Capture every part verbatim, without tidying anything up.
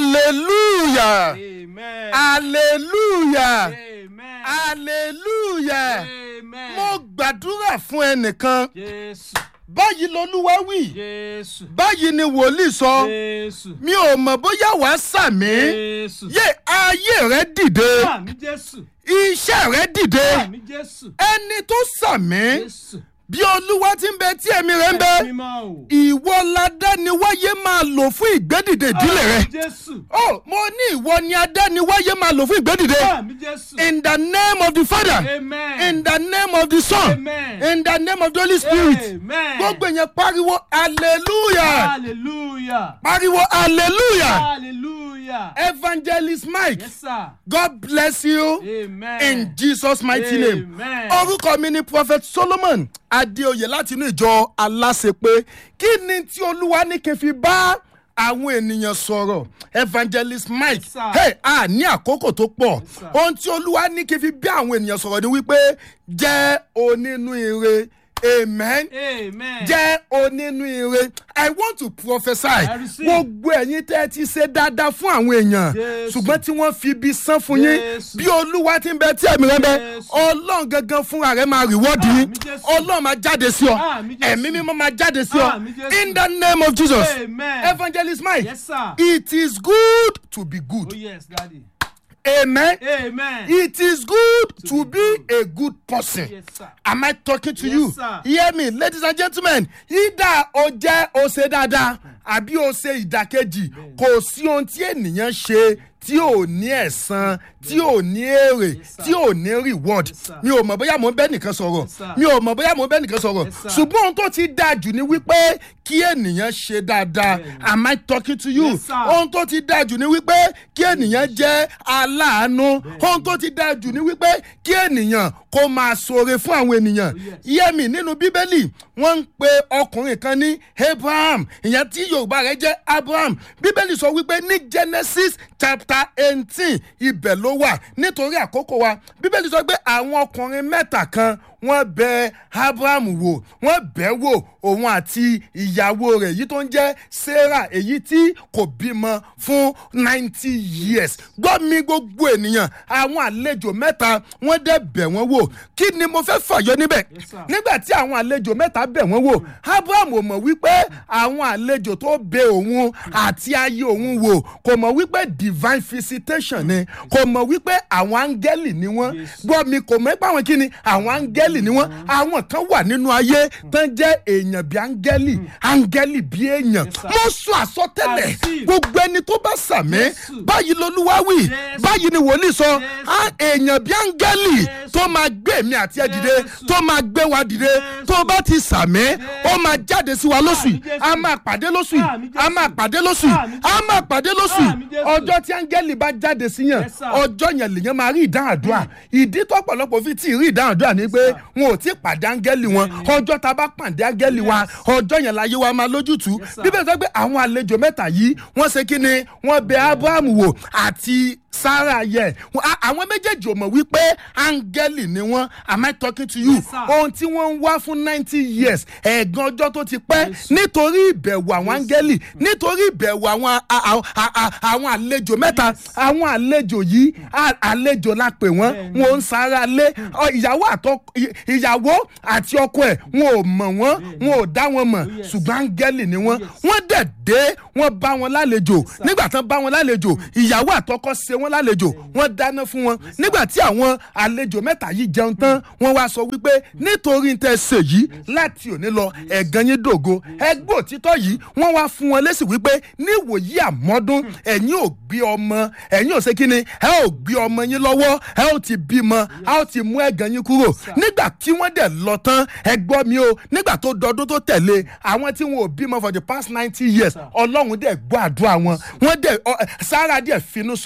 Hallelujah. Amen. Hallelujah. Amen. Hallelujah. Amen. Mo gbàdúrà fún ẹnìkan. Jésù. Báyìí lolúwa wí. Jésù. Báyìí ni wòlíì sọ. Jésù. Mi ò mọ̀ bóyá wàá sàmì. Jésù. Yé ayé rẹ dìde. Àmín Jésù. Iṣẹ́ rẹ dìde. Àmín Jésù. Ẹni tó sàmì. Jésù. Bí Olúwa ti ń bẹ tí ẹ̀mí rẹ̀ ń bẹ. Mímọ́ o. Ìwọ ladániwáyé máa lò fún ìgbédìde ìdílé rẹ. Àmín Jésù. Oh, mo ní ìwọ ni adániwáyé máa lò fún ìgbédìde. Àmín Jésù. In the name of the Father. Amen. In the name of the Son. Amen. In the name of the Holy Spirit. Amen. Gbogbo èèyàn pariwo hallelujah. Hallelujah. Pariwo hallelujah. Hallelujah. Evangelist Mike. Yes, sir. God bless you. Amen. In Jesus' mighty name. Amen. Orúkọ mi ni Prophet Solomon Adéoyè láti inú ìjọ Aláṣepé. Kí ni tí Olúwa ní kí n fi bá àwọn ènìyàn sọ̀rọ̀? Evangelist Mike. Yes, sir. Hey, a ní àkókò tó pọ̀. Yes, sir. Ohun tí Olúwa ní kí n fi bá àwọn ènìyàn sọ̀rọ̀ ni wípé jẹ́ onínúure. Amen. Amen. Jẹ́ onínúure. I want to prophesy. receive. Gbogbo ẹ̀yin tẹ́ ẹ ti ṣe dáadáa fún àwọn èèyàn. Jésù. Ṣùgbọ́n tí wọ́n fi ibi san fún yín. Jésù. Bí Olúwa ti ń bẹ tí ẹ̀mí rẹ bẹ. Jésù. Ọlọ́run gangan fúnra rẹ̀ máa reward yín. Àmín Jésù. Ọlọ́run máa jáde sí ọ. Àmín Jésù. Ẹ̀mí mímọ́ máa jáde sí ọ. Àmín Jésù. In the name of Jesus. Amen. Evangelist Mike. Yes, sir. It is good to be Oh, good. yes, Daddy. Amen. Amen. It is good to be a good person. Yes, sir. Am I talking to Yes, you? sir. Hear me, ladies and gentlemen. Either o jẹ́ o ṣe dáadáa àbí o ṣe ìdàkejì. Kò sí ohun tí ènìyàn ṣe tí ò ní ẹ̀san, tí ò ní èrè, Yes, sir. tí ò ní reward. Yes, sir. Mi ò mọ̀ bóyá mo ń bẹ́ nìkan sọ̀rọ̀. Yes, sir. Mi ò mọ̀ bóyá mo ń bẹ́ nìkan sọ̀rọ̀. Yes, sir. Ṣùgbọ́n ohun tó ti dáa jù ni wípé kí ènìyàn ṣe dáadáa. Am I talking to you? Yes, sir. Ohun tó ti dáa jù ni wípé kí ènìyàn jẹ́ aláàánú. Ohun tó ti dáa jù ni wípé kí ènìyàn kó máa ṣoore fún àwọn ènìyàn. Yẹ́ mi nínú Bíbélì wọ́n ń pe ọkùnrin kan ní Abraham, ìyẹn tí Yorùbá rẹ̀ jẹ́ Abraham. Bíbélì sọ wípé ní Genesis chapter eighteen ibẹ̀ ló wà nítorí àkókò wa. Bíbélì sọ pé àwọn ọkùnrin mẹ́ta kan wọ́n bẹ Abraham wò, wọ́n bẹ̀ wò òun àti ìyàwó rẹ̀ èyí tó ń jẹ́ Sarah èyí tí kò bímọ fún ninety years. Gbọ́ mi gbogbo ènìyàn, àwọn àlejò mẹ́ta wọ́n dẹ̀ bẹ̀ wọ́n wò. Kí ni mo fẹ́ fàyọ níbẹ̀? Yes, sir. Nígbà tí àwọn àlejò mẹ́ta bẹ̀ wọ́n wò, Abraham ò mọ̀ wípé àwọn àlejò tó bẹ̀ òun àti ayé òun wò kò mọ̀ wípé divine visitation ni, kò mọ̀ wípé àwọn áńgẹ́lì ni wọ́n. Yes. Gbọ́ mi kò mọ̀ pé àwọn kí ni àwọn áńgẹ́lì ni wọ́n. Àwọn kan wà nínú ayé tán jẹ́ èèyàn bí áńgẹ́lì, áńgẹ́lì bí èèyàn. Yes, sir. Mo sọ àsọtẹ́lẹ̀ I receive. gbogbo ẹni tó bá sàmì Jésù. báyìí lolúwa wí, Jésù. báyìí ni wòlíì sọ, Jésù. á èèyàn bí áńgẹ́lì Jésù. tó máa gbé èmi àti ẹ dìde, Jésù. tó máa gbé wa dìde, Jésù. tó bá ti sàmì ó máa jáde sí wa lóṣù yìí. Àmín Jésù. A máa pàdé lóṣù yìí. Àmín Jésù. A máa pàdé lóṣù yìí. Àmín A Jésù. máa pàdé lóṣù Àmín yìí. Jésù. Ọjọ́ tí áńgẹ́lì bá jáde sí yàn, Yes, sir. ọjọ́ yẹn lèyàn máa rí ìdáhùn àdúrà. Ìdí tó pọ̀lọpọ̀ fi tí ì rí ìdáhùn àdúrà ni pé wọn ò tí ì pàdé áńgẹ́lì wọn. Ọjọ́ tá a bá pàdé áńgẹ́lì wa, ọjọ́ yẹn láyé wa máa lójútùú. Yes, sir. Bíbélì sọ pé àwọn àlejò mẹ́ta yìí wọ́n ṣe kí ni wọ́n bẹ̀ Abraham wò àti Sarah yẹ. Àwọn méjèèjì ò mọ̀ wípé áńgẹ́lì ni wọ́n. Am I talking to you? Yes, sir. Ohun tí wọ́n ń wá fún ninety years ẹ̀ẹ̀gan ọjọ́ tó ti pẹ́ nítorí ìbẹ̀wò àwọn áńgẹ́lì, nítorí ìbẹ̀wò àwọn a- a- a- a- àwọn àlejò mẹ́ta. Àwọn àlejò yìí a- àlejò la pè wọ́n. Bẹ́ẹ̀ni. Wọn ò ń sára lé. Ọ, ìyàwó àtọ- ì- ìyàwó àti ọkọ ẹ̀ wọn ò mọ̀ wọ́n, wọn ò dá wọn mọ̀, yes. ṣùgbọ́n áńgẹ́lì ni wọ́n. yes. Wọ́n dẹ̀ dé, wọ́n bá wọn lálejò. Nígbà tán bá wọn lálejò, ìyàwó àtọkọ ṣe wọ́n lálejò, wọ́n dáná fún wọn. Nígbà tí àwọn àlejò mẹ́ta yìí jẹun tán, wọ́n wá sọ wípé nítorí tẹ́ ṣe yìí láti òní lọ ẹ̀gàn yín dògo. Ẹgbẹ́ òtítọ́ yìí wọ́n wá fún wọn lésì wípé níwòyí àmọ́dún ẹ̀yin ò gbé ọmọ, ẹ̀yin ò ṣe kí ni, ẹ ò gbé ọmọ yín lọ́wọ́, ẹ ò ti bímọ, a ó ti mú ẹ̀gàn yín kúrò. Nígbà tí wọ́n dẹ̀ lọ tán, ẹ gbọ́ mi o, nígbà tó dọdún tó tẹ̀lé àwọn tí wọn ò bímọ for the past ninety years, Ọlọ́run dẹ̀ gbọ́ àdúrà wọn. Wọ́n dẹ̀ ọ, Sarah dẹ̀ finú soyún,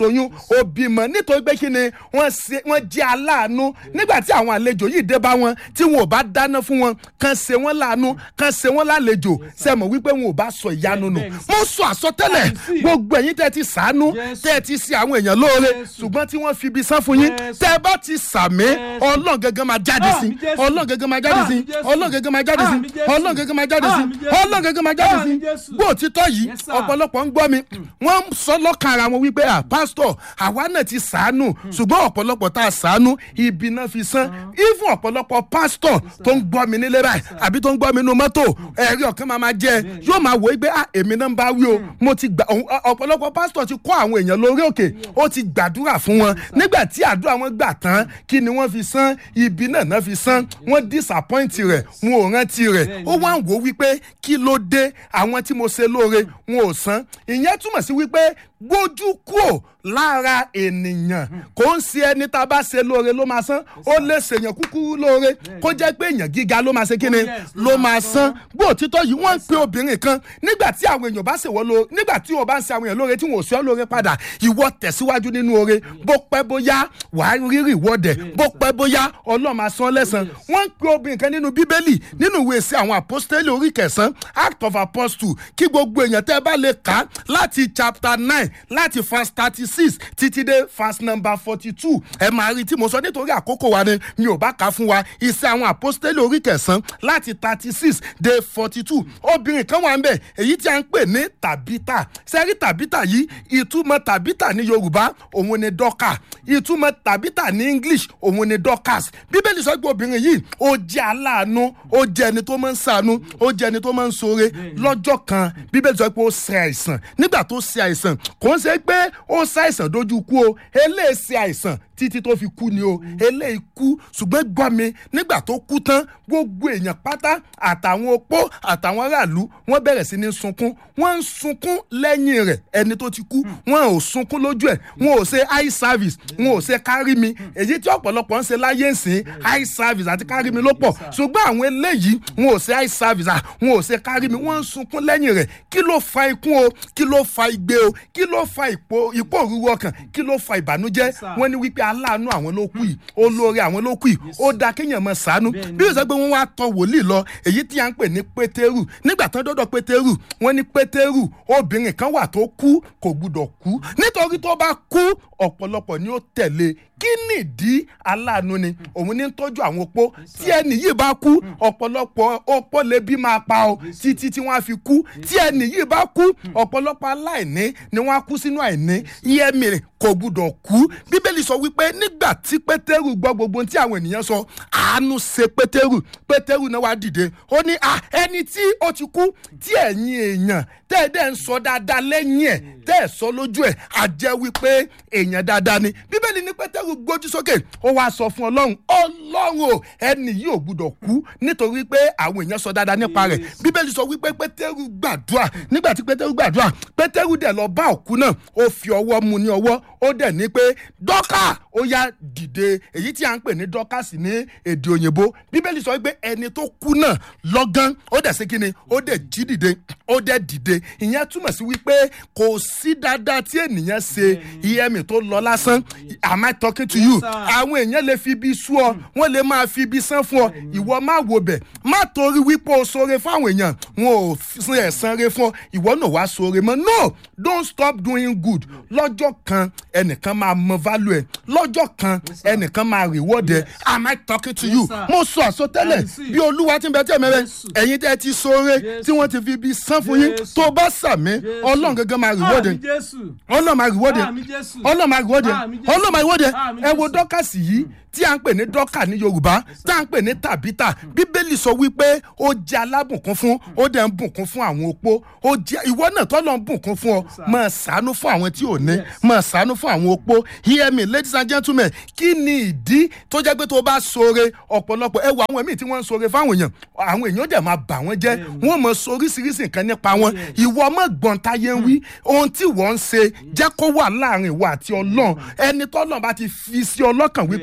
ó bímọ nítorí pé kí ni wọ́n jẹ́ aláàánú nígbà tí àwọn àlejò yìí dé bá wọn tí wọn ò bá dáná fún wọn kàn ṣe wọn láàánú kàn ṣe wọn lálejò sẹ́mọ̀ wípé wọn ò bá sọ ìyanu nù mo sọ àsọtẹ́lẹ̀ gbogbo ẹ̀yin tẹ́ ti ṣàánú tẹ́ ti ṣe àwọn èèyàn lóore ṣùgbọ́n tí wọ́n fi ibi sán fún yín tẹ́ bá ti sàmì ọlọ́run gẹ́gẹ́ máa jáde sí ọlọ́run gẹ́gẹ́ máa jáde sí ọlọ́run gẹ́gẹ́ máa jáde sí ọlọ́run gẹ́gẹ́ máa jáde sí ọlọ́run gẹ́gẹ́ máa jáde sí bó òtítọ́ yìí ọ̀pọ̀lọpọ̀ ń gbọ́ mi wọ́n ń sọ lọ́kàn ara wọn wípé à pásítọ̀ àwa náà ti ṣàánú ṣùgbọ́n ọ̀pọ̀lọpọ̀ tá a ṣàánú ibi náà fi san even ọ̀pọ̀lọpọ̀ pásítọ̀ tó ń gbọ́ mi nílé báyìí àbí tó ń gbọ́ mi nínú mọ́tò ẹ̀rí ọ̀kan máa máa jẹ yóò máa wò ó pé ah èmi náà ń bá wí o mo ti gbà ọ̀pọ̀lọpọ̀ pásítọ̀ ti kọ́ àwọn èèyàn lórí òkè ó ti gbàdúrà fún wọn nígbà tí àdúrà wọn gbà tán kí ni wọ́n fi san ibi náà náà fi san wọ́n disappoint rẹ̀ wọn ò rántí rẹ̀ ó wá ń wò ó wípé kí ló dé àwọn tí mo ṣe lóore wọn ò san ìyẹn túmọ̀ sí wípé gbójú kúò lára ènìyàn kò ń ṣe ẹni tá a bá ṣe lóore ló máa san ó lè ṣèyàn kúkúrú lóore kó jẹ́ pé èèyàn gíga ló máa ṣe kíni ló máa san bó òtítọ́ yìí wọ́n ń pe obìnrin kan nígbà tí àwọn èèyàn bá ṣe wọ́n lóore nígbà tí wọ́n bá ń ṣe àwọn èèyàn lóore tí wọ́n ò ṣe ọ́ lóore padà ìwọ tẹ̀síwájú nínú oore bó pẹ́ bóyá wàá rírì ìwọ́dẹ̀ bó pẹ́ bóyá Ọlọ́run máa san lẹ́san wọ́n ń pe obìnrin kan nínú bíbélì nínú ìwé sí àwọn àpọ́stélì orí kẹsàn-án Act of Apostles kí gbogbo èèyàn tẹ́ bá lè kà láti chapter nine láti verse thirty six títí dé verse number forty two ẹ máa rí tí mo sọ nítorí àkókò wa ni mi ò bá kà fún wa iṣẹ́ àwọn àpọ́stélì orí kẹsàn-án láti thirty six dé forty two obìnrin kan wà ń bẹ̀ èyí tí a ń pè ní Tàbítà sẹ́rí Tàbítà yìí ìtumọ̀ Tàbítà ní Yorùbá òun ni dọ́kà ìtumọ̀ Tàbítà ní English òun ni Dorcas bíbélì sọ pé obìnrin yìí ó jẹ́ aláàánú ó jẹ́ ẹni tó máa ń ṣàánú ó jẹ́ ẹni tó máa ń ṣoore lọ́jọ́ kan bíbélì sọ pé ó ṣe àìsàn nígbà tó ṣe àìsàn kò ń ṣe pé ó ṣàìsàn dojú kú o eléyìí ṣe àìsàn títí tó fi kú ni o eléyìí kú ṣùgbọ́n gbọ́ mi nígbà tó kú tán gbogbo èèyàn pátá àtàwọn opó àtàwọn aráàlú wọ́n bẹ̀rẹ̀ sí ní sunkún wọ́n ń sunkún lẹ́yìn rẹ̀ ẹni tó ti kú wọ́n ò sunkún lójú ẹ̀ wọ́n ò ṣe eye service wọ́n ò ṣe kárí mi èyí tí ọ̀pọ̀lọpọ̀ ń ṣe láyé ìsìn eye service àti kárí mi ló pọ̀ ṣùgbọ́n àwọn eléyìí wọ́n ò ṣe eye service wọ́n ò ṣe kárí mi wọ́n ń sunkún lẹ́yìn rẹ̀ kí ló fa ikú o kí ló fa igbe o kí ló fa ìpò òrùrù ọkàn kí ló fa ìbànújẹ́ wọ́n ní wípé aláàánú àwọn ló kù yìí olóore àwọn ló kù yìí ó dáa kéèyàn máa ṣàánú bí ó sọ pé wọ́n wá tọ̀ wòlíì lọ èyí tí a ń pè ní Pétérù nígbà tán dọ́dọ̀ Pétérù wọ́n ní Pétérù obìnrin kan wà tó kú kò gbúdọ̀ kú nítorí tó bá kú ọ̀pọ̀lọpọ̀ ni ó tẹ̀lé kí nìdí aláàánú ni òun ní tọ́jú àwọn opó tí ẹni yìí bá kú ọ̀pọ̀lọpọ̀ opó lè bí máa pa o títí tí wọ́n á fi kú tí ẹni yìí bá kú ọ̀pọ̀lọpọ̀ aláìní ni wọ́n á kú sínú àìní iyẹ́mi kò gbúdọ̀ kú bíbélì sọ wípé nígbà tí Pétérù gbọ́ gbogbo tí àwọn ènìyàn sọ àánú ṣe Pétérù Pétérù náà wá dìde ó ní à ẹni tí ó ti kú tí ẹ̀yin èèyàn tẹ́ ẹ dẹ́ ń sọ dáadáa lẹ́yìn ẹ̀ tẹ́ ẹ sọ lójú ẹ̀ á jẹ́ wípé èèyàn dáadáa ni bíbélì ní Pétérù gbójú sókè ó wá sọ fún Ọlọ́run Ọlọ́run o ẹni yìí ò gbúdọ̀ kú nítorí pé àwọn èèyàn sọ dáadáa nípa rẹ̀ bíbélì sọ wípé Pétérù gbàdúrà nígbà tí Pétérù gbàdúrà Pétérù dẹ̀ lọ bá òkú náà ó fi ọwọ́ mú ní ọwọ́ ó dẹ̀ ní pé dọ́kà ó yá dìde èyí tí a ń pè ní Dorcas ní èdè òyìnbó bíbélì sọ pé ẹni tó kú náà lọ́gán ó dẹ̀ ṣe kí ni ó dẹ̀ jí dìde ó dẹ̀ dìde ìyẹn túmọ̀ sí wípé kò sí dáadáa tí ènìyàn ṣe iyẹ́mi tó lọ lásán am I talking to you àwọn èèyàn lè fi ibi sú ọ wọ́n lè máa fi ibi sán fún ọ ìwọ má wo bẹ̀ má torí wípé o ṣoore fáwọn èèyàn wọn ò san ẹ̀san re fún ọ ìwọ náà wá ṣoore mọ́ no don't stop doing good lọ́jọ́ kan ẹnìkan máa mọ value ẹ̀ lọ́jọ́ kan ẹnìkan máa reward ẹ̀ am I talking to you mo sọ àsọtẹ́lẹ̀ bí olúwa ti ń bẹ tí ẹ mẹ́rẹ́ ẹ̀yin tẹ́ ti ṣoore tí wọ́n ti fi ibi sán fún yín tó bá sàmì ọlọ́run gẹ́gẹ́ máa reward ẹ̀ ọlọ́run máa reward ẹ̀ ọlọ́run máa reward ẹ̀ ọlọ́run máa reward ẹ̀ ẹ wo dọ́kàsì yìí tí a ń pè ní dọ́kà ní Yorùbá tí a ń pè ní Tàbítà bíbélì sọ wípé ó jẹ́ alábùnkún fún ó dẹ̀ ń bùnkún fún àwọn opó ó jẹ́ ìwọ náà tọ́lọ́ ń bùnkún fún ọ máa ṣàánú fún àwọn tí ò ní máa ṣàánú fún àwọn opó hear me ladies and gentlemen kí ni ìdí tó jẹ́ pé tó bá ṣoore ọ̀pọ̀lọpọ̀ ẹ wo àwọn míì tí wọ́n ń ṣoore fáwọn èèyàn àwọn èèyàn dẹ̀ máa bà wọ́n jẹ́ wọ́n mọ̀ sóríṣiríṣi nǹkan nípa wọn ìwọ mọ̀ gbọ́n táyé ń wí ohun tí wọ́n ń ṣe jẹ́ kó wà láàrin ìwọ àti Ọlọ́run ẹni tọ́lọ́run bá ti fi sí ọlọ́kàn wípé kó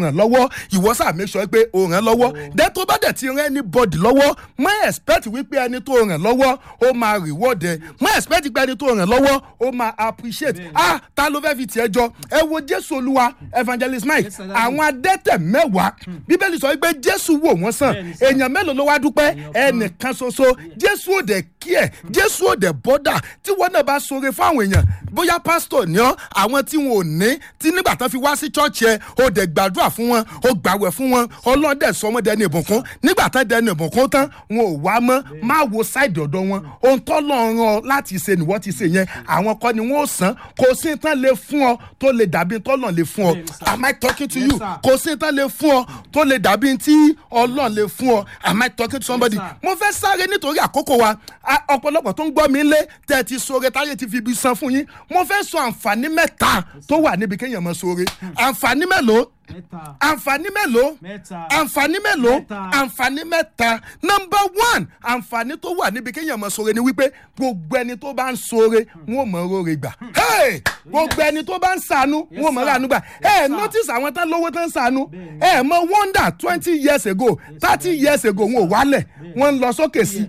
ràn lọ́wọ́ ìwọ sá make sure pé o ràn lọ́wọ́ dẹ́ tó bá dẹ̀ ti ràn anybody lọ́wọ́ má expect wípé ẹni tó ràn lọ́wọ́ ó máa reward ẹ má expect pé ẹni tó ràn lọ́wọ́ ó máa appreciate ah ta ló fẹ́ fi tiẹ̀ jọ ẹ wo Jésù Olúwa Evangelist Mike àwọn adẹ́tẹ̀ mẹ́wàá Bíbélì sọ wípé Jésù wò wọ́n sàn èèyàn mélòó ló wá dúpẹ́ ẹnìkan ṣoṣo Jésù ò dẹ̀ kí ẹ̀ Jésù ò dẹ̀ bọ́dà tí wọ́n náà bá ṣoore fáwọn èèyàn bóyá pásítọ̀ ní ọ́ àwọn tí wọn ò ní tí nígbà tán fi wá sí chọ́ọ̀chì ẹ̀ ó dẹ̀ gbàdúrà fún wọn ó gbàwẹ̀ fún wọn Ọlọ́run dẹ̀ sọ wọ́n dẹni ìbùkún nígbà tán dẹni ìbùkún tán wọn ò wá mọ́ má wo sáìdì ọ̀dọ̀ wọn ohun tọ́lọ́run ọ láti ṣe nìwọ́ ti ṣe yẹn àwọn kan ni wọ́n ò san kò sí tán lè fún ọ tó lè dàbí tọ́lọ́run lè fún ọ am I talking to you kò sí tán lè fún ọ tó lè dàbí tí Ọlọ́run lè fún ọ am I talking to somebody mo fẹ́ sáré nítorí àkókò wa ọ̀pọ̀lọpọ̀ tó ń gbọ́ mi lé tẹ́ ti sóore táyé ti fi ibi san fún yín mo fẹ́ sọ àǹfààní mẹ́ta tó wà níbi kéèyàn mọ sóore àǹfààní mélòó àǹfààní mélòó àǹfààní mélòó àǹfààní mẹ́ta number one àǹfààní tó wà níbi kéèyàn mọ sóore ni wípé gbogbo ẹni tó bá ń sóore wọn ò mọ oore gbà gbogbo ẹni tó bá ń ṣàánú wọn ò mọ ráàánú gbà ẹ notice àwọn tán lówó tán ń ṣàánú ẹ mọ wonder twenty years ago thirty years ago wọn ò wálẹ̀ wọ́n ń lọ sókè sí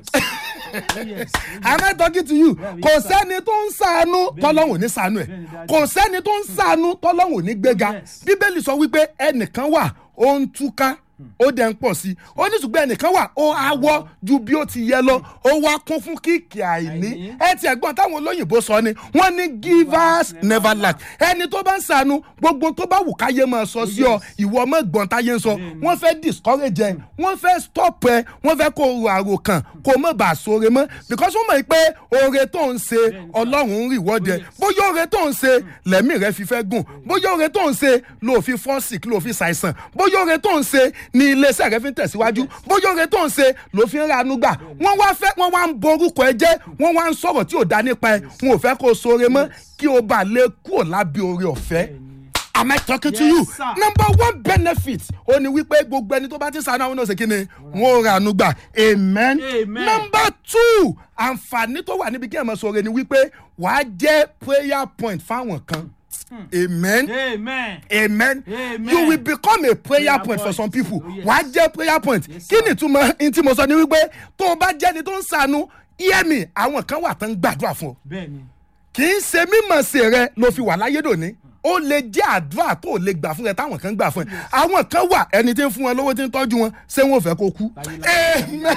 am I talking to you kò sẹ́ni tó ń ṣàánú tọ́lọ́hùn ní ṣàánú ẹ̀ kò sẹ́ni tó ń ṣàánú tọ́lọ́hùn ní gbéga Bíbélì sọ wípé ẹnìkan wà ó ń túká ó dẹ̀ ń pọ̀ sí i ó ní ṣùgbọ́n ẹnìkan wà ó awọ́ ju bí ó ti yẹ lọ ó wá kún fún kíkì àìní ẹ ti ẹ̀gbọ́n táwọn olóyìnbó sọ ni wọ́n ní givers never lack ẹni tó bá ń ṣàánú gbogbo tó bá wù káyé máa sọ sí ọ ìwọ ọmọ gbọ̀n táyé ń sọ wọ́n fẹ́ discourage ẹ wọ́n fẹ́ stop ẹ wọ́n fẹ́ kó o àrò kàn kó o mọ̀ bá a sóore mọ́ because wọ́n mọ̀ pé oore tó ń ṣe Ọlọ́run ń reward ẹ bóyá oore tó ń ṣe lẹ́mí rẹ fi fẹ́ gùn bóyá oore tó ń ṣe ló fi fall sick ló fi ṣàìsàn bóyá oore tó ń ṣe ní iléeṣẹ́ rẹ fi ń tẹ̀síwájú bóyá oore tó ń ṣe ló fi ń ranú gbà wọ́n wá fẹ́ wọ́n wá ń borúkọ ẹ jẹ́ wọ́n wá ń sọ̀rọ̀ tí ò dá nípa ẹ wọn ò fẹ́ kó o sóore mọ́ kí o bá lè kúrò lábẹ́ oore ọ̀fẹ́. Am I talking yes, to you? Sir. Number one benefit ó ní wípé gbogbo ẹni tó bá ti ṣàánú àwọn náà ṣe kí ni wọ́n ranú gbà amen. Amen. Number two àǹfààní tó wà níbi kí ẹ̀ mọ̀ sóore ni wípé wàá jẹ́ prayer point fáwọn kan. Hmm. Amen. Amen. Amen. Amen. You will become a prayer, prayer point, point for some people. Oh, yes. Wàá jẹ́ prayer point. Kí ni túmọ̀ ní tí mo sọ ni wípé tó o bá jẹ́ ni tó ń ṣàánú hear me àwọn kan wà tán gbàdúrà fún ọ. Bẹ́ẹ̀ni. Kì í ṣe mímọ̀ ṣe rẹ ló fi wà láyé dòní. Ó lè jẹ́ àdúrà tó lè gbà fún ẹ táwọn kan gbà fún ẹ. Àwọn kan wà ẹni tí ń fún wọn lówó tí ń tọ́jú wọn ṣé wọn ò fẹ́ kó kú. Amen.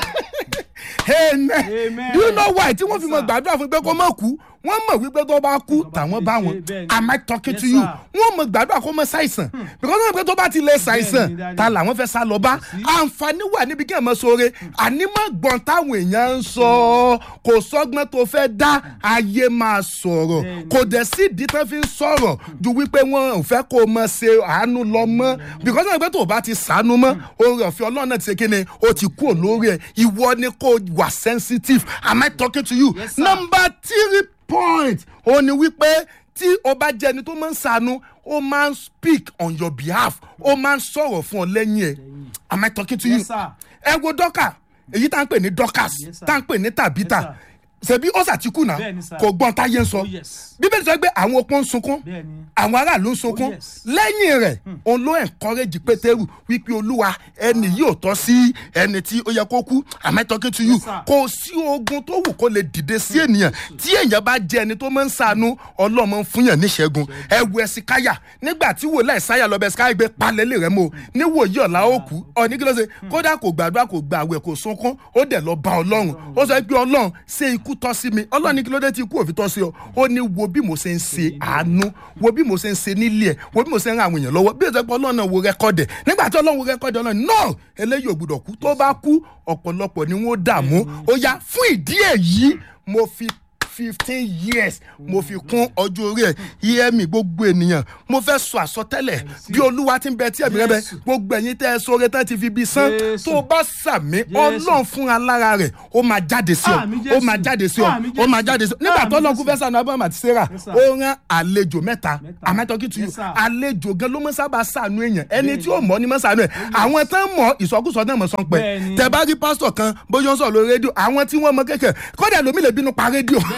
Amen. Amen. Do you know why tí wọ́n fi mọ gbàdúrà fún pé kó má kú? Wọ́n mọ̀ wípé tó bá kú tàwọn bá wọn. Am I talking yes, to you? Wọ́n mọ̀ gbàdúrà kó mọ ṣàìsàn. Because wọ́n mọ̀ pé tó bá ti lè ṣàìsàn ta làwọn fẹ́ sá lọ bá. Àǹfààní wà níbi kí ẹ̀ mọ sóore. Àní má gbọ́n táwọn èèyàn ń sọ. Kò sọ́gbọ́n tó fẹ́ dá ayé máa sọ̀rọ̀. Kò dẹ̀ sí ìdí tán fi ń sọ̀rọ̀ ju wípé wọ́n ò fẹ́ kó mọ ṣe àánú lọ mọ́. Because wọ́n mọ̀ pé tó bá ti ṣàánú mọ́. Oore ọ̀fẹ́ Ọlọ́run náà ti ṣe kí ni o ti kú olórí ẹ̀. Ìwọ ni kò wà sensitive. Am I talking to you? Yes, number three point ó ní wípé tí o bá jẹ́ ẹni tó máa ń ṣàánú ó máa ń speak on your behalf ó máa ń sọ̀rọ̀ fún ọ lẹ́yìn ẹ̀. Am I talking to you? ẹ wo dọ́kà èyí tá à ń pè ní Dorcas tá à ń pè ní Tabitha ṣebí ó ṣàtìkù náà kò gbọ́n táyé ń sọ Bíbélì sọ pé àwọn opó ń sunkún àwọn aráàlú ń sunkún lẹ́yìn rẹ̀ òun ló encourage Pétérù wípé Olúwa ẹni yìí ò tọ́ sí ẹni tí ó yẹ kó kú. Am I talking to you? Kò sí ogun tó wù kó lè dìde sí ènìyàn tí èèyàn bá jẹ́ ẹni tó máa ń ṣàánú Ọlọ́run máa ń fún yàn níṣẹ́gun. ẹ wo Ẹsíkáyà nígbà tí wòlíì Àìsáyà lọ bẹ Ẹsíkáyà gbé palẹ̀lẹ̀ rẹ̀ mọ́ níwòyí ọ̀la ó kú ọ ní kí ló ṣe kódà kò gbàdúrà kò gbà àwẹ̀ kò sunkún ó dẹ̀ lọ bá Ọlọ́run ó sọ pé Ọlọ́run ṣe ikú tọ́ sí mi Ọlọ́run ní kí ló dé tí ikú òfin tọ́ sí ọ ó ní wo bí mo ṣe ń ṣe àánú wo bí mo ṣe ń ṣe nílé ẹ wo bí mo ṣe ń ran àwọn èèyàn lọ́wọ́ bí èso pé Ọlọ́run náà wo rẹ́kọ́dẹ̀ nígbà tí Ọlọ́run wo rẹ́kọ́dẹ̀ Ọlọ́run náà eléyìí ò gbọdọ̀ kú tó bá kú ọ̀pọ̀lọpọ̀ ni wọ́n dààmú ó yá fún ìdí èyí mo fi fifteen years mo fi kún ọjọ́ orí ẹ̀ hear me gbogbo ènìyàn mo fẹ́ sọ àsọtẹ́lẹ̀ bí Olúwa ti ń bẹ tí ẹ̀mí rẹ bẹ gbogbo ẹ̀yin tẹ́ ẹ sóore tán ti fi bí sán tó bá sàmí Ọlọ́run fúnra lára rẹ̀ ó máa jáde sí ọ ó máa jáde sí ọ ó máa jáde sí ọ nígbà tó Ọlọ́run kú fẹ́ sànù Abraham àti Sarah ó rán àlejò mẹ́ta am I talking to you àlejò gan ló mọ́ sábà sànù èèyàn ẹni tí ó mọ̀ ní mọ́ sànù ẹ̀ àwọn tán mọ̀ ìsọkúsọ náà mọ̀ sọ pé tẹ bá rí pásítọ̀ kan bóyá ó ń sọ lórí rédíò àwọn tí wọ́n mọ kékeré kódà lómi lè bínú pa rédíò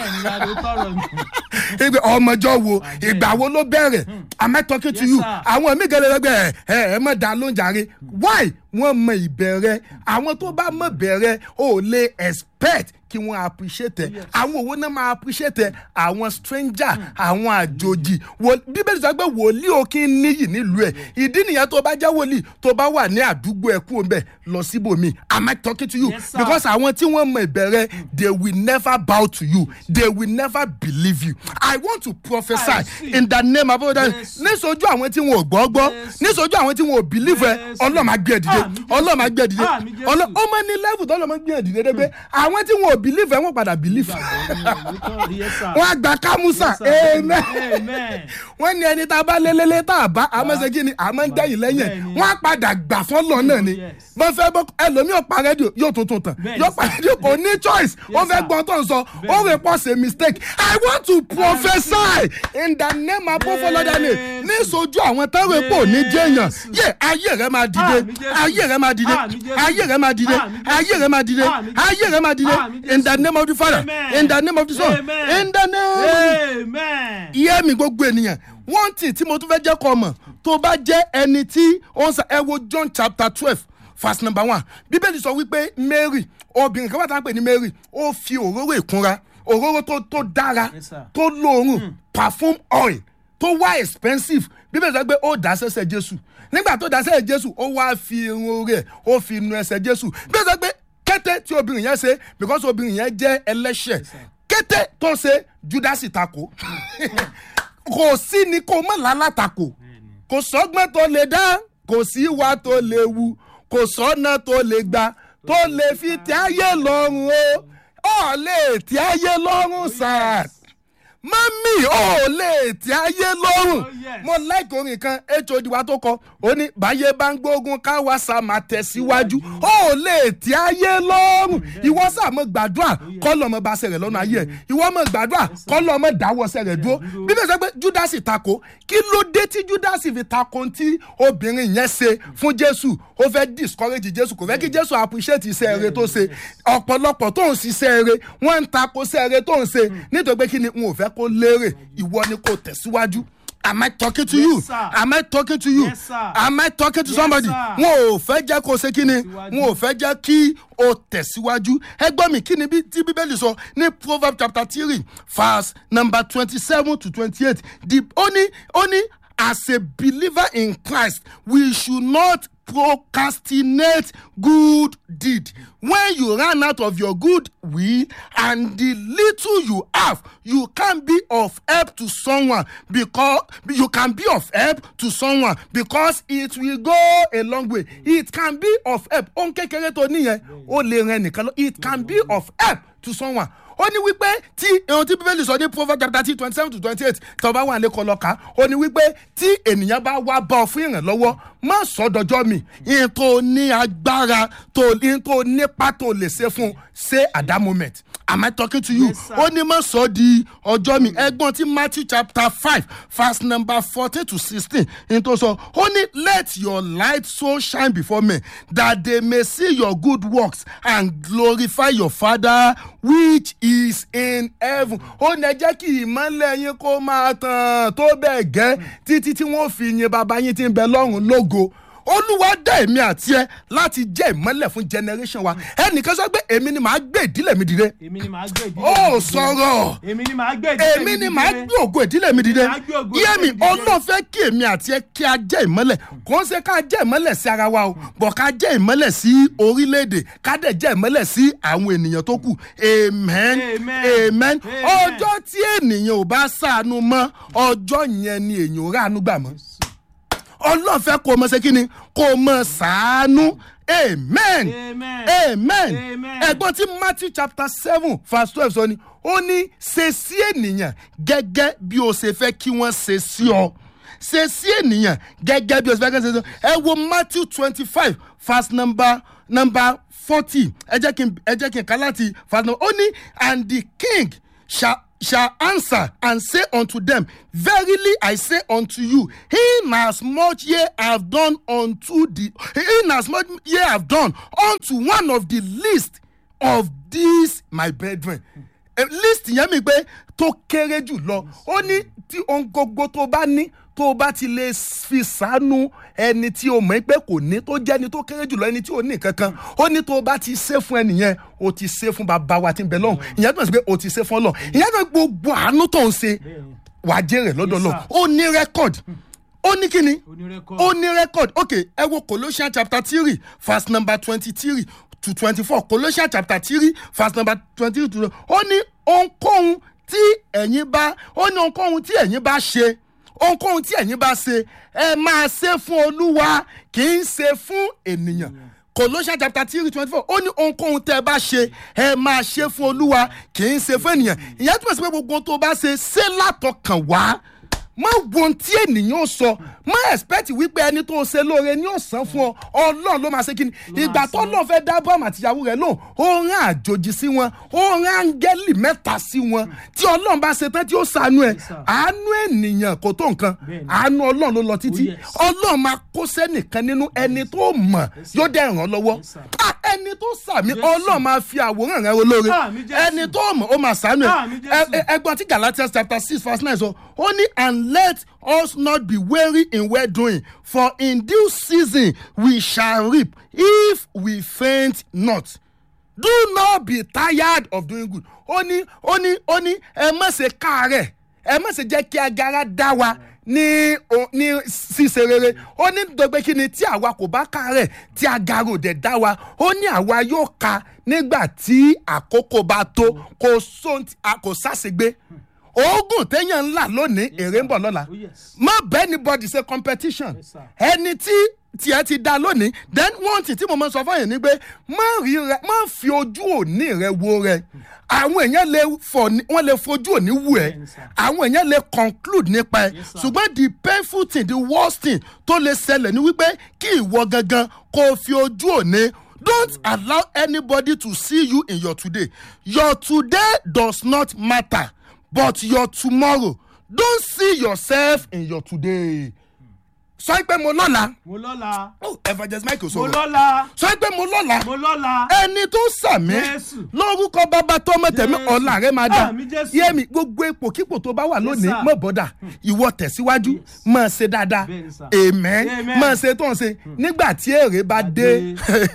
bẹ́ẹ̀ ni adó tọrọ ni. ìgbà ọmọjọ́ wo ìgbà wo ló bẹ̀rẹ̀ am I talking to Yes, you sir. àwọn mi gẹ́gẹ́ lẹ́gbẹ̀ẹ́ ẹ ẹ mọ̀ dá ló ń jàre why wọ́n mọ ìbẹ̀rẹ̀ àwọn tó bá mọ̀ bẹ̀rẹ̀ ò lè expect kí wọ́n appreciate ẹ̀ àwọn òwò náà máa appreciate ẹ̀ àwọn stranger àwọn àjòjì Wò- bíbélì sọ pé wòlíì ò kí ń níyì nílùú ẹ̀ ìdí nìyẹn tó bá jẹ́ wòlíì tó bá wà ní àdúgbò ẹ̀ kú ọ̀nbẹ lọ síbòmí am I talking to you Yes, sir. because àwọn tí wọ́n mọ ìbẹ̀rẹ̀ they will never bow to you they will never believe you I want to I prophesy see. in the name of God Yes. níṣojú àwọn tí wọn ò gbọ́ gbọ́ Yes. níṣojú àwọn tí wọn ò believe ẹ Yes. Ọlọ́run máa gbé ẹ dìde Àmín Jésù. Ọlọ́run máa gbé ẹ dìde Àmín Jésù. Ọlọ́run ó máa ní level tó Ọlọ́run máa gbé ẹ dìde dé pé àwọn tí wọn ò believe ẹ wọ́n padà believe Yes, sir. wọ́n á gba kámúsà Yes, sir. amen Amen. wọ́n ní ẹni tá a bá lélẹ́lẹ́ tá a bá àmọ́ ṣe kí ni àmọ́ ń dẹ́yìn lẹ́yìn ẹ̀ Bẹ́ẹ̀ni. wọ́n á padà gbà fọ́lọ́ náà ni Yes. wọ́n fẹ́ bọ́ ẹlòmíì ò pa rédíò yóò tuntun tàn Bẹ́ẹ̀ni, yóò pa sir. rédíò kò ní choice wọ́n fẹ́ sir. gbọ́n tó ń sọ ó Bẹ́ẹ̀ni. rè pọ̀ ṣe mistake I want to prophesy in the name of fọlọ́dà ni Yes. ní sojú àwọn táwọn epo ní jẹ́yàn Yes. yé ayé rẹ máa dìde Àmín Jésù. ayé rẹ máa dìde Àmín Jésù. ayé rẹ máa dìde Àmín Jésù. ayé rẹ máa dìde Àmín Jésù. ayé rẹ máa dìde Àmín in the Jésù. name of the Father Amen. in the name of the Son Amen. in the name Amen. iye mi gbogbo ènìyàn one thing tí mo tún fẹ́ jẹ́ kọ́ mọ̀ tó bá jẹ́ ẹni tí ó ń sa ẹ wo John chapter twelve verse number one bíbélì sọ wípé Mary obìnrin kan wà tá à ń pè ní Mary ó fi òróró ìkunra òróró tó tó dára Yes, sir. tó lóòrùn perfume oil tó wá expensive bíbélì sọ pé ó dá sẹ́sẹ̀ Jésù nígbà tó dá sẹ́sẹ̀ Jésù ó wá fi irun rẹ̀ ó fi nu ẹsẹ̀ Jésù bíbélì sọ pé kété tí obìnrin yẹn ṣe because obìnrin yẹn jẹ́ ẹlẹ́ṣẹ̀ kété tó ṣe Júdásì takò kò sí ni kò mọ̀ lálátakò kò sọ́gbọ́n tó lè dá kò sí ìwà tó lè wu kò sọ́nà tó lè gbà tó lè fi tẹ́ ayé lọ́rùn o ọ̀ lè tẹ́ ayé lọ́rùn sáà mami ò lè tẹ́ ayé lọ́rùn Oh, yes. mo like orin kan H O D wa tó kọ ó ní báyé bá ń gbógun káwa sá máa tẹ̀síwájú ó lè tẹ́ ayé lọ́rùn ìwọ sá mo gbàdúrà kọ́lọ̀ ọmọ bá ṣẹlẹ̀ lọ́nà ayé ẹ̀ ìwọ mo gbàdúrà kọ́lọ̀ ọmọ dáwọ́ ṣẹlẹ̀ dúró bíbélì sọ pé Júdásì takò kí ló dé tí Júdásì fi takò tí obìnrin yẹn ṣe fún Jésù ó fẹ́ discourage Jésù kò fẹ́ kí Jésù appreciate iṣẹ́ eré tó ṣe ọ̀pọ̀lọpọ̀ tó ń ṣiṣẹ́ eré wọ́n ń takò iṣẹ́ eré tó ń ṣe nítorí pé kí ni n ò fẹ́ kó lérè ìwọ ni kò tẹ̀síwájú. Am I talking to Yes, you? sir. Am I talking to you? Yes, sir. Am I talking to Yes, somebody? sir. Wọn ò fẹ́ jẹ́ kó ṣe kí ni? Wọn ò fẹ́ jẹ́ kí o tẹ̀síwájú. Ẹgbọ́n mi kí ni bí tí Bíbélì sọ ní Proverbs chapter three verse number twenty-seven to twenty-eight. The only only as a believer in Christ we should not procrastinate good deed. When you run out of your good will and the little you have, you can be of help to someone because you can be of help to someone because it will go a long way. It can be of help. Ohun kékeré tó níyẹn, ó lè ràn nìkan lọ. It can be of help to someone. Ó ní wípé tí ohun tí Bíbélì sọ ní Proverbs chapter three twenty seven to twenty eight tó bá wà lẹ́kọ̀ọ́ lọ́ka ó ní wípé tí ènìyàn bá wá bá ọ fún ìrànlọ́wọ́ má sọ dọjọ́ mi ìyẹn tó ní agbára tó ìyẹn tó nípa tó lè ṣe fún say at that moment. Am I talking to you? Yes, sir. Ó ní má sọ di ọjọ́ mi ẹgbọ́n tí Matthew chapter five verse number fourteen to sixteen ìyẹn tó sọ ó ní let your light so shine before men that they may see your good works and glorify your Father which is in heaven. Ó ní ẹ jẹ́ kí ìmọ́lẹ̀ yín kó máa tàn tó bẹ́ẹ̀ gẹ́ títí tí wọ́n fi yin bàbá yín tí ń bẹ lọ́run lógo. Olúwa dá èmi àti ẹ láti jẹ́ ìmọ́lẹ̀ fún generation wa. Ẹnìkan sọ pé èmi ni màá gbé ìdílé mi dìde. Èmi ni màá gbé ìdílé mi Ó dìde. sọ̀rọ̀. Èmi ni màá gbé ìdílé mi Èmi dìde. ni màá gbé ògo ìdílé mi dìde. Màá gbé ògo Yé mi ìdílé mi dìde. Ọlọ́run fẹ́ kí èmi àti ẹ kí a jẹ́ ìmọ́lẹ̀. Kò ń ṣe ká jẹ́ ìmọ́lẹ̀ sí ara wa o. Bọ̀ ká jẹ́ ìmọ́lẹ̀ sí orílẹ̀-èdè. Ká dẹ̀ jẹ́ ìmọ́lẹ̀ sí àwọn ènìyàn tó kù. Amen. Amen. Amen. Amen. Ọjọ́ tí ènìyàn ò bá ṣàánú mọ́, ọjọ́ yẹn ni èèyàn ò ráàánú gbà mọ́. Ọlọ́run fẹ́ kó o mọ̀ ṣe kí ni kó o mọ̀ ṣàánú. Amen. Amen. Amen. Amen. Ẹ̀gbọ́n tí Matthew chapter seven verse twelve sọ ni ó ní ṣe sí ènìyàn gẹ́gẹ́ bí o ṣe fẹ́ kí wọ́n ṣe sí ọ. Ṣe sí ènìyàn gẹ́gẹ́ bí o ṣe fẹ́ kí wọ́n ṣe sí ọ. Ẹ wo Matthew twenty five verse number number forty. Ẹ jẹ́ kí n ẹ jẹ́ kí n kà láti verse number ó ní and the king shall shall answer and say unto them, verily I say unto you, inasmuch ye have done unto the inasmuch ye have done unto one of the least of these my brethren. list yẹn mi pé tó kéré jù lọ ó ní tí ohun gbogbo tó bá ní tó bá ti lè fi ṣàánú ẹni tí o mọ̀ pé kò ní tó jẹ́ ẹni tó kéré jù lọ ẹni tí ò ní kankan ó ní tó bá ti ṣe fún ẹnìyẹn o ti ṣe fún bàbá wa tí ń bẹ lọ́hùn ìyẹn tó ń sọ pé o ti ṣe fún Ọlọ́run ìyẹn tó ń gbogbo àánú tó ń ṣe wàá jèrè lọ́dọ̀ Ọlọ́run ó ní record ó ní kíni ó ní record ok ẹ wo Colossians chapter three verse number twenty-three to twenty-four Colossians chapter three verse number twenty-three to ó ní ohunkóhun tí ẹ̀yin bá ó ní ohunkóhun tí ẹ̀yin bá ṣe ohunkóhun tí ẹ̀yin bá ṣe ẹ máa ṣe fún Olúwa kì í ṣe fún ènìyàn Colossians chapter three twenty-four ó ní ohunkóhun tẹ́ ẹ bá ṣe ẹ máa ṣe fún Olúwa kì í ṣe fún ènìyàn ìyẹn túmọ̀ sí pé gbogbo tó bá ṣe ṣe látọkàn wá má wo ohun tí ènìyàn ó sọ má expect wípé ẹni tó ṣe lóore ni ó san fún ọ Ọlọ́run ló máa ṣe kíni ìgbà tó lọ́ọ́ fẹ́ dá Ábúráhámù àtìyàwó rẹ̀ lóhùn ó rán àjòjì sí wọn ó rán áńgẹ́lì mẹ́ta sí wọn tí Ọlọ́run bá ṣe tán tí ó ṣàánú ẹ àánú ènìyàn kò tó nǹkan àánú Ọlọ́run ló lọ títí Ọlọ́run máa kó sẹ́nìkan nínú ẹni tó mọ̀ yóò dẹ̀ ràn lọ́wọ́ ẹni tó sàmì Ọlọ́run máa fi àwòrán rẹ̀ olóore ẹni tó mọ̀ ó máa ṣàánú ẹ ẹgbọ́n tí Galatians chapter six verse nine sọ ó ní and let us not be weary in well doing, for in due season we shall reap if we faint not. Do not be tired of doing good. Ó ní ó ní ó ní ẹ má ṣe káàárẹ̀ ẹ má ṣe jẹ́ kí agara dá wa ní ní ṣíṣe rere. Ó ní dọ̀gbẹ́ kí ni tí àwa kò bá káàárẹ̀ tí agara ò dẹ̀ dá wa ó ní àwa yóò ka nígbà tí àkókò bá tó kò sáṣegbé. Oògùn téèyàn ńlá lónìí èrè ń bọ̀ lọ́la má bẹ́ẹ̀ ni body ṣe competition ẹni tí tiẹ̀ ti da lónìí then one thing tí mo máa sọ fún yẹn ni pé má rí rẹ má fi ojú òní rẹ wo rẹ àwọn èèyàn lè fọ wọn lè fojú òní wù ẹ àwọn èèyàn lè conclude nípa ẹ ṣùgbọ́n the painful thing the worst thing tó lè ṣẹlẹ̀ ni wípé kí ìwọ gangan kó fi ojú òní. Don't allow anybody to see you in your today. Your today does not matter. But your tomorrow, don't see yourself in your today. Sọ pé mo lọ́la. Mo lọ́la. Oh, Evangelist Michael sọ̀rọ̀. Mo lọ́la. Sọ pé mo lọ́la. Mo lọ́la. Ẹni tó sàmì. Jésù. Lórúkọ bàbá tọmọ tẹ̀mí ọ̀la rẹ̀ máa dá. Àmín Jésù. Yémi gbogbo ipò kípò tó bá wà lónìí mọ̀ bọ́dà. Ìwọ tẹ̀síwájú. Máa ṣe dáadáa. Amen. Máa ṣe tó ń ṣe. Nígbà tí èrè bá dé.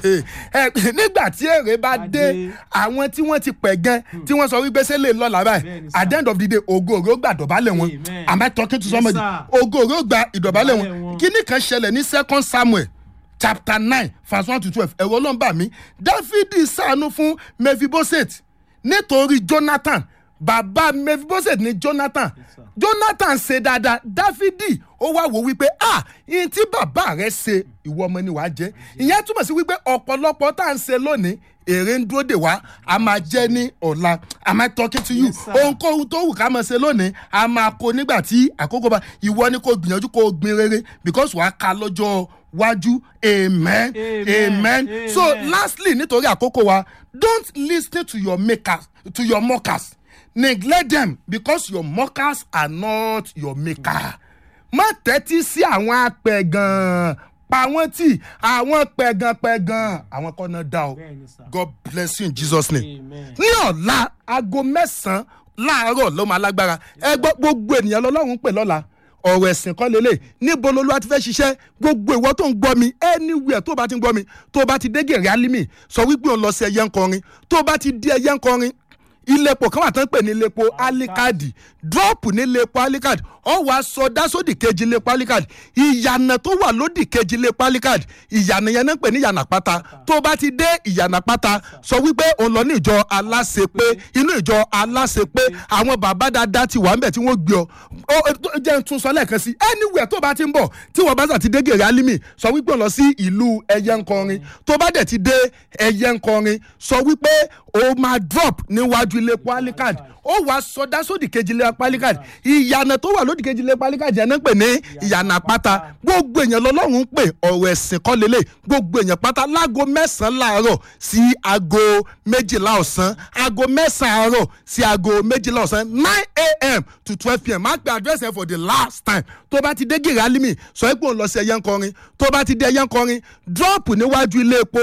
Nígbà tí èrè bá dé. Àwọn tí wọ́n ti pẹ̀ gan. Tí wọ́n sọ wípé ṣé lè lọ́la báyìí. At the end of the day, ògo ògo gbà ìdọ̀bálẹ̀ wọn. Am I talking to somebody? Ògo ògo gbà ìdọ̀bálẹ̀ wọn. Kíní kan ṣẹlẹ̀ ní second Samuel chapter nine verse one to twelve ẹ̀rọ ló ń bà mí Dáfídì ṣàánú fún Mephibosheth nítorí Jonathan bàbá Mephibosheth ní Jonathan Jonathan ṣe dáadáa Dáfídì ó wá wò wípé ah ìyẹn tí bàbá rẹ̀ ṣe ìwọ ọmọ ni wàá jẹ ìyẹn túmọ̀ sí wípé ọ̀pọ̀lọpọ̀ tá à ń ṣe lónìí èrè ń dúró dè wá a máa jẹ́ ní ọ̀la am I talking to you ohunkóhun tó wù ká máa ṣe lónìí a máa kó nígbà tí àkókò bá ìwọ ni kò gbìyànjú kó gbin rere because wàá ka lọ́jọ́ wájú amen amen, amen. amen. So lastly nítorí àkókò wa don't listen to your makers to your mockers neglect them because your mockers are not your maker. Má tẹ́tí sí àwọn apẹ̀gàn pa wọ́n tì àwọn pẹ̀gànpẹ̀gàn àwọn kan náà dá o. God bless you in Jesus name. Ní ọ̀la aago mẹ́sàn-án láàárọ̀ ló máa lágbára ẹ gbọ́ gbogbo ènìyàn lọ́lọ́run pè lọ́la ọ̀rọ̀ ẹ̀sìn kan lélẹ̀ níbo lolúwa ti fẹ́ ṣiṣẹ́ gbogbo ìwọ tó ń gbọ́ mi anywhere tó bá ti ń gbọ́ mi tó bá ti dé Gèrè Álímì sọ wípé òun lọ sí ẹyẹ ń kọrin tó bá ti dé ẹyẹ ń kọrin iléepo kan wà tán pè ní iléepo alikadi drop ní iléepo alikadi ọ wàá sọdá sódì kejì iléepo alikadi ìyànà tó wà lódì kejì iléepo alikadi ìyànà yẹn náà pè ní ìyànà pátá tó bá ti dé ìyànà pátá sọ wípé òun lọ ní ìjọ aláṣepé inú ìjọ aláṣepé àwọn bàbá dáadáa ti wà ń bẹ̀ tí wọ́n gbé ọ jẹ́ ń tún sọ lẹ́ẹ̀kan sí anywhere tó bá ti ń bọ̀ tí wọ́n bá sà ti dé Gèrè Álímì sọ wípé òun lọ sí ìlú ẹyẹ ń kọrin tó bá dẹ̀ ti dé ẹyẹ ń kọrin sọ wípé ó máa drop níwájú iléepo alikadi ó wàá sọdá sódì kejì iléepo alikadi ìyànà tó wà lódì kejì iléepo alikadi ẹ̀ náà pè ní ìyànà pátá gbogbo èèyàn lọ́lọ́run ń pè ọ̀rọ̀ ẹ̀sìn kọ́ lélẹ̀ gbogbo èèyàn pátá láago mẹ́sàn-án láàárọ̀ sí aago méjìlá ọ̀sán aago mẹ́sàn-án àárọ̀ sí aago méjìlá ọ̀sán nine a.m. to twelve p.m. máa pe address ẹ̀ for the last time tó bá ti dé Gèrè Álímì sọ pé òun lọ sí ẹyẹ ń kọrin tó bá ti dé ẹyẹ ń kọrin drop níwájú iléepo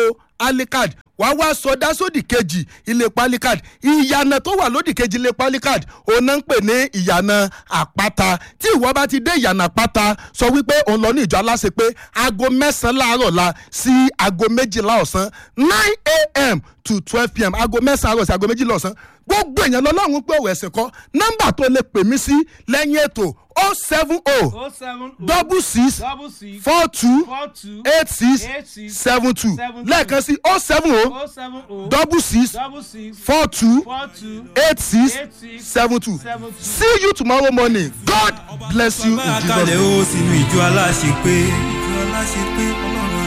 alikad wàá wá sọdá sódì kejì ilé palikad ìyànà tó wà lódì kejì ilé palikad òun náà ń pè ní ìyànà àpáta tí ìwọ bá ti dé ìyànà àpáta sọ wípé òun lọ ní ìjọ aláṣẹ pé aago mẹ́sàn-án láàárọ̀ la sí aago méjìlá ọ̀sán nine a.m. to twelve p.m. aago mẹ́sàn-án àárọ̀ sí aago méjìlá ọ̀sán gbogbo èèyàn lọ́lọ́run pé òwò ẹ̀sìn kọ́ nọ́mbà tó lè pè mí sí lẹ́yìn ètò o seven o double six four two eight six seven two lẹ́ẹ̀kan sí o seven o double six four two eight six seven two see you tomorrow morning God bless you in Jesus name.